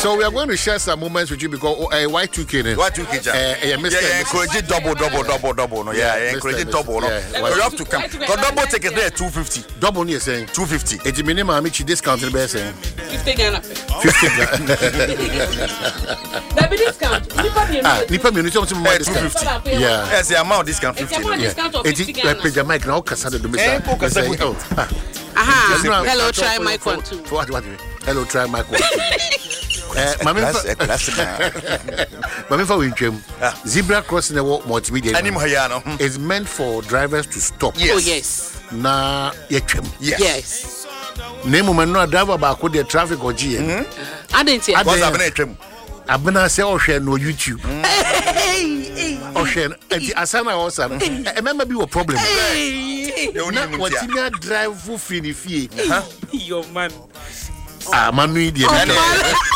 So we are going to share some moments with you because Y2K. Encourage double. No, encourage double. No, you have to come. Because double ticket there 250. Double you're saying 250. It's minimum. How discount the best saying 50 Ghana. 50 Ghana. There be discount. Nipa me some more discount. Yeah. Yes, the amount discount 50. Discount of 50 Ghana. It's Mike now kasada do mesa. Hello, try Mike 1 2. What? Hello, try Mike 1 2. Mami for wintwem. Zebra crossing the multimedia is meant for drivers to stop. Yes. Oh yes. Na yetwem. Yes. Name man no driver ba ko the traffic oji en. Adentia. What's happening etwem? Abena say o hwe no YouTube. O hwe enti asana o san. Remember be a problem. What you drive for fini fie. Your man. Manu idiot.